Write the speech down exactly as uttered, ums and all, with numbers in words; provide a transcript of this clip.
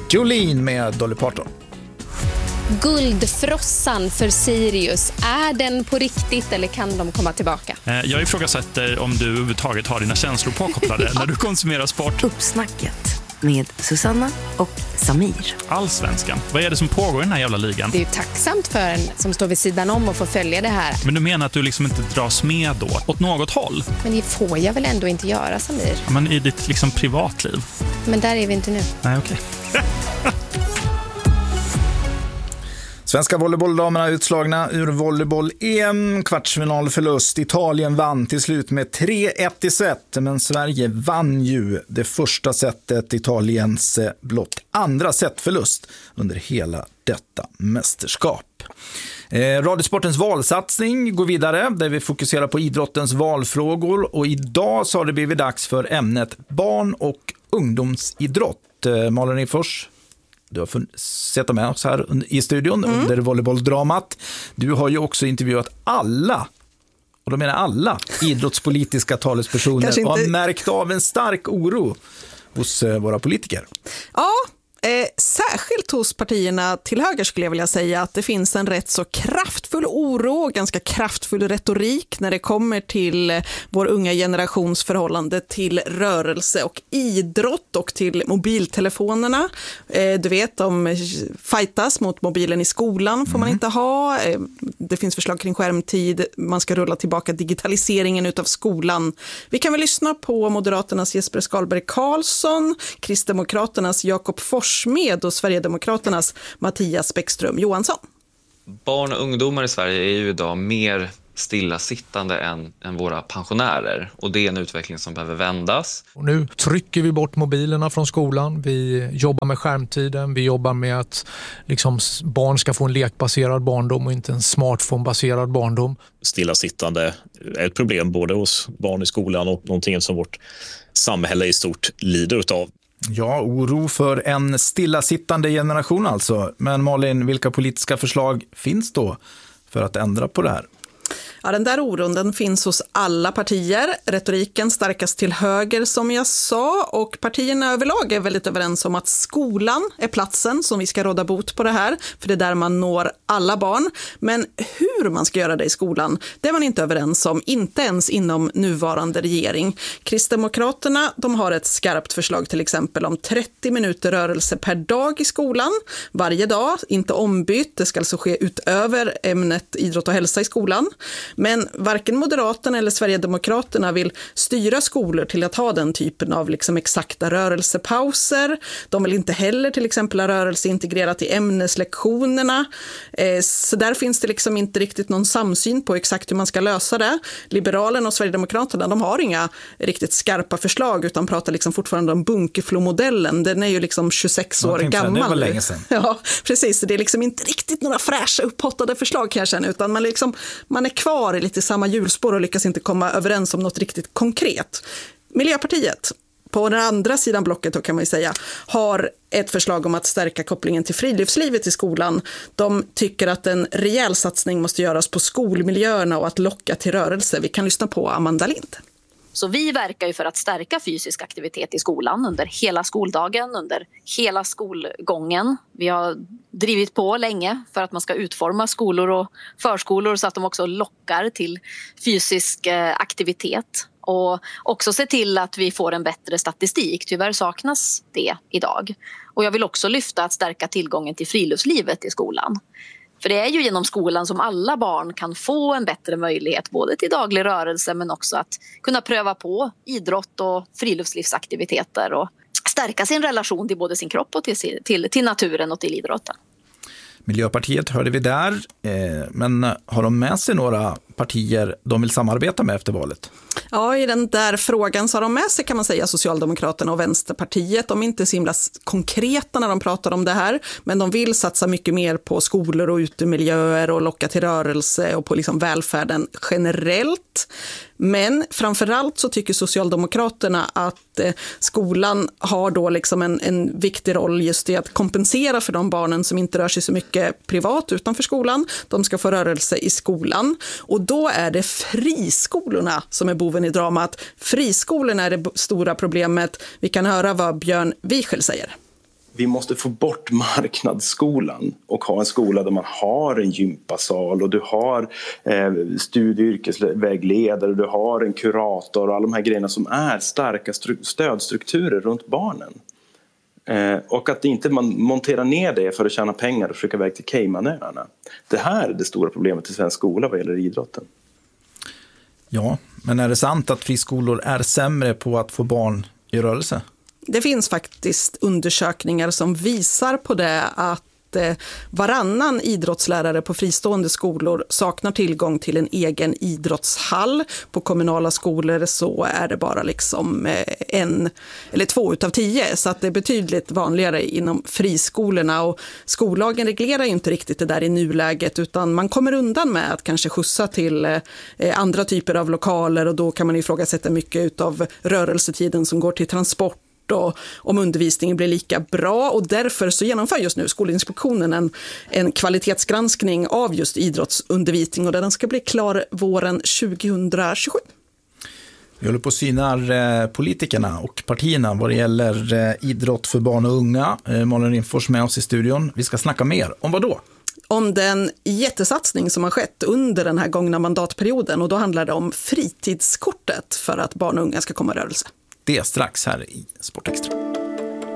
Jolene med Dolly Parton. Guldfrossan för Sirius, är den på riktigt eller kan de komma tillbaka? Jag ifrågasätter om du överhuvudtaget har dina känslor påkopplade när du konsumerar sport. Uppsnacket med Susanna och Samir. Allsvenskan. Vad är det som pågår i den här jävla ligan? Det är ju tacksamt för en som står vid sidan om och får följa det här. Men du menar att du liksom inte dras med då? Åt något håll? Men det får jag väl ändå inte göra, Samir? Ja, men i ditt liksom privatliv? Men där är vi inte nu. Nej, okej. Okay. Svenska volleybolldamerna utslagna ur volleyboll-E M. Kvartsfinalförlust. Italien vann till slut med tre ett i set. Men Sverige vann ju det första setet, Italiens blott andra setförlust under hela detta mästerskap. Eh, Radiosportens valsatsning går vidare där vi fokuserar på idrottens valfrågor. Och idag så har det blivit dags för ämnet barn- och ungdomsidrott. Eh, Malin Ifors, du har sett med oss här i studion mm. under volleybolldramat. Du har ju också intervjuat alla, och då menar alla, idrottspolitiska talespersoner inte... och har märkt av en stark oro hos våra politiker. Ja, Eh, särskilt hos partierna till höger skulle jag vilja säga att det finns en rätt så kraftfull oro och ganska kraftfull retorik när det kommer till vår unga generations förhållande till rörelse och idrott och till mobiltelefonerna. Eh, du vet, de fightas mot mobilen i skolan får man inte ha. Eh, det finns förslag kring skärmtid. Man ska rulla tillbaka digitaliseringen utav skolan. Vi kan väl lyssna på Moderaternas Jesper Skalberg Karlsson, Kristdemokraternas Jakob Forssmed och Sverigedemokraternas Mattias Bäckström Johansson. Barn och ungdomar i Sverige är ju idag mer stillasittande än, än våra pensionärer. Och det är en utveckling som behöver vändas. Och nu trycker vi bort mobilerna från skolan. Vi jobbar med skärmtiden. Vi jobbar med att liksom, barn ska få en lekbaserad barndom och inte en smartphone-baserad barndom. Stillasittande är ett problem både hos barn i skolan och någonting som vårt samhälle i stort lider utav. Ja, oro för en stillasittande generation alltså. Men Malin, vilka politiska förslag finns då för att ändra på det här? Ja, den där oron den finns hos alla partier. Retoriken starkast till höger som jag sa och partierna överlag är väldigt överens om att skolan är platsen som vi ska råda bot på det här. För det är där man når alla barn. Men hur man ska göra det i skolan, det är man inte överens om. Inte ens inom nuvarande regering. Kristdemokraterna de har ett skarpt förslag till exempel om trettio minuter rörelse per dag i skolan. Varje dag, inte ombytt. Det ska alltså ske utöver ämnet idrott och hälsa i skolan. Men varken Moderaterna eller Sverigedemokraterna vill styra skolor till att ha den typen av liksom exakta rörelsepauser. De vill inte heller till exempel ha rörelse integrerat i ämneslektionerna. Eh, så där finns det liksom inte riktigt någon samsyn på exakt hur man ska lösa det. Liberalerna och Sverigedemokraterna de har inga riktigt skarpa förslag utan pratar liksom fortfarande om Bunkeflo-modellen. Den är ju liksom tjugosex år gammal. Det var länge sedan. Ja, precis. Det är liksom inte riktigt några fräscha upphottade förslag kan jag känna utan man, liksom, man är kvar i lite samma hjulspår och lyckas inte komma överens om något riktigt konkret. Miljöpartiet, på den andra sidan blocket då kan man ju säga, har ett förslag om att stärka kopplingen till friluftslivet i skolan. De tycker att en rejäl satsning måste göras på skolmiljöerna och att locka till rörelse. Vi kan lyssna på Amanda Lind. Så vi verkar ju för att stärka fysisk aktivitet i skolan under hela skoldagen, under hela skolgången. Vi har drivit på länge för att man ska utforma skolor och förskolor så att de också lockar till fysisk aktivitet. Och också se till att vi får en bättre statistik. Tyvärr saknas det idag. Och jag vill också lyfta att stärka tillgången till friluftslivet i skolan. För det är ju genom skolan som alla barn kan få en bättre möjlighet både till daglig rörelse men också att kunna pröva på idrott och friluftslivsaktiviteter och stärka sin relation till både sin kropp och till, till, till naturen och till idrotten. Miljöpartiet hörde vi där, eh, men har de med sig några partier de vill samarbeta med efter valet? Ja, i den där frågan så har de med sig kan man säga Socialdemokraterna och Vänsterpartiet. De är inte så himla konkreta när de pratar om det här, men de vill satsa mycket mer på skolor och utemiljöer och locka till rörelse och på liksom välfärden generellt. Men framförallt så tycker Socialdemokraterna att eh, skolan har då liksom en, en viktig roll just i att kompensera för de barnen som inte rör sig så mycket privat utanför skolan. De ska få rörelse i skolan och då är det friskolorna som är boven i dramat. Friskolorna är det stora problemet. Vi kan höra vad Björn Wiechel säger. vi måste få bort marknadsskolan och ha en skola där man har en gympasal och du har eh, studie- och yrkesvägledare, du har en kurator och alla de här grejerna som är starka stru- stödstrukturer runt barnen. Eh, och att inte man monterar ner det för att tjäna pengar och försöka iväg till Caymanöarna. Det här är det stora problemet i svensk skola vad gäller idrotten. Ja, men är det sant att friskolor är sämre på att få barn i rörelse? Det finns faktiskt undersökningar som visar på det, att varannan idrottslärare på fristående skolor saknar tillgång till en egen idrottshall. På kommunala skolor så är det bara liksom en eller två utav tio, så att det är betydligt vanligare inom friskolorna, och skollagen reglerar ju inte riktigt det där i nuläget, utan man kommer undan med att kanske skjutsa till andra typer av lokaler, och då kan man ifrågasätta mycket utav rörelsetiden som går till transport och om undervisningen blir lika bra, och därför så genomför just nu Skolinspektionen en, en kvalitetsgranskning av just idrottsundervisning, och den ska bli klar våren tjugohundratjugosju. Vi håller på att syna politikerna och partierna vad det gäller idrott för barn och unga. Malin Rimfors med oss i studion. Vi ska snacka mer om vad då? Om den jättesatsning som har skett under den här gångna mandatperioden, och då handlar det om fritidskortet för att barn och unga ska komma i rörelse. Det är strax här i Sportextra.